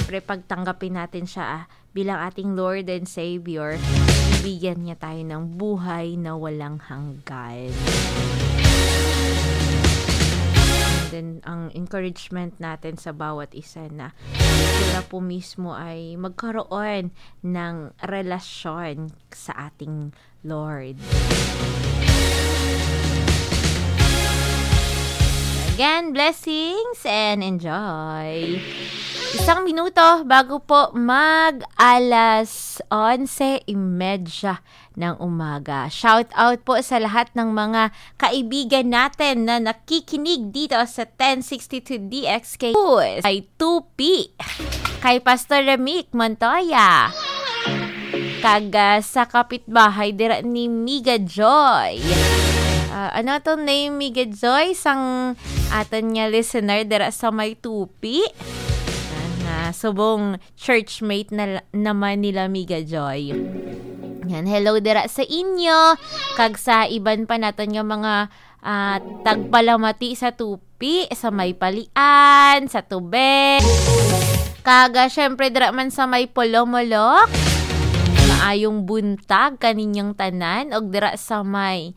syempre pagtanggapin natin siya bilang ating Lord and Savior, bibigyan niya tayo ng buhay na walang hanggan. And then, ang encouragement natin sa bawat isa na sila po mismo ay magkaroon ng relasyon sa ating Lord. Again, blessings and enjoy. 1 minuto bago po mag-alas 11:30 ng umaga. Shout out po sa lahat ng mga kaibigan natin na nakikinig dito sa 1062 DXK ay 2P. Kay Pastor Remick Montoya. Kaga sa kapitbahay dira ni Miga Joy. Ano itong name, Miga Joy? Sang aton niya listener dira sa may 2P. Subong churchmate na naman nila Miga Joy. Yan, hello dira sa inyo. Kag sa iban pa naton yung mga tagpalamati sa 2P, sa may Palian, sa Tubig. Kaga syempre dira man sa may Polomolok. Maayong buntag kaninyang tanan og dira sa may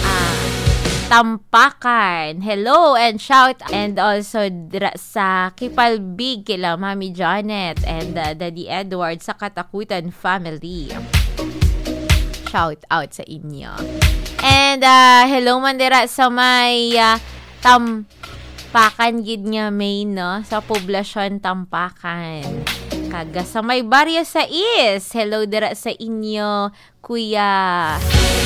Tampakan. Hello and shout, and also dira sa Kipalbig kila Mami Janet and Daddy Edward sa Katakutan family. Shout out sa inyo. And hello man dira sa may Tampakan gid nga may no sa poblasyon Tampakan. Kaga sa may baryo sa Hello dira sa inyo Kuya